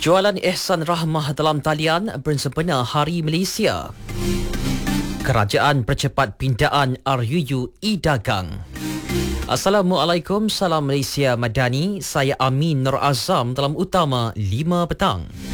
Jualan Ihsan Rahmah dalam talian bersempena Hari Malaysia. Kerajaan percepat pindaan RUU e-Dagang. Assalamualaikum, salam Malaysia Madani. Saya Amin Nur Azam dalam Utama 5 petang.